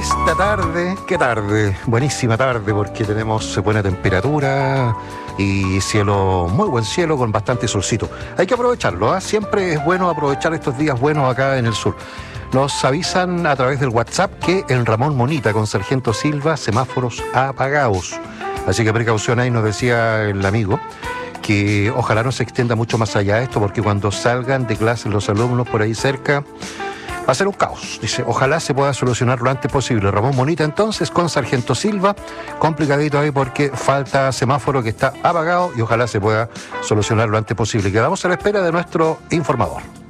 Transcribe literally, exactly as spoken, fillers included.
esta tarde, qué tarde, buenísima tarde porque tenemos buena temperatura y cielo, muy buen cielo con bastante solcito. Hay que aprovecharlo, ¿eh? Siempre es bueno aprovechar estos días buenos acá en el sur. Nos avisan a través del WhatsApp que en Ramón Monita con Sargento Silva, semáforos apagados. Así que precaución ahí, nos decía el amigo, que ojalá no se extienda mucho más allá de esto, porque cuando salgan de clase los alumnos por ahí cerca, va a ser un caos. Dice, ojalá se pueda solucionar lo antes posible. Ramón Monita entonces con Sargento Silva, complicadito ahí porque falta semáforo que está apagado y ojalá se pueda solucionar lo antes posible. Quedamos a la espera de nuestro informador.